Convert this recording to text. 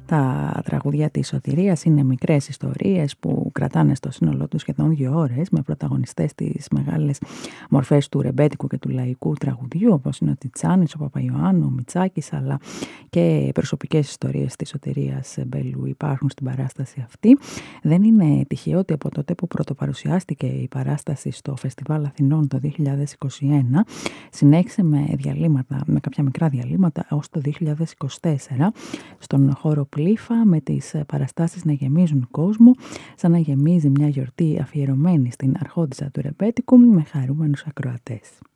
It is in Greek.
Τα τραγούδια της Σωτηρίας είναι μικρές ιστορίες που κρατάνε στο σύνολό τους σχεδόν 2 ώρες, με πρωταγωνιστές τις μεγάλες μορφές του ρεμπέτικου και του λαϊκού τραγουδιού, όπως είναι ο Τιτσάνης, ο Παπαϊωάννου, ο Μητσάκης, αλλά και προσωπικές ιστορίες της Σωτηρίας Μπελού υπάρχουν στην παράσταση αυτή. Δεν είναι τυχαίο ότι από τότε που πρωτοπαρουσιάστηκε η παράσταση στο Φεστιβάλ Αθηνών το 2021, συνέχισε με κάποια μικρά διαλύματα ως το 2024 στον χώρο Πλήφα, με τις παραστάσεις να γεμίζουν κόσμο, σαν να γεμίζει μια γιορτή αφιερωμένη στην αρχόντισσα του ρεμπέτικου, με χαρούμενους ακροατές.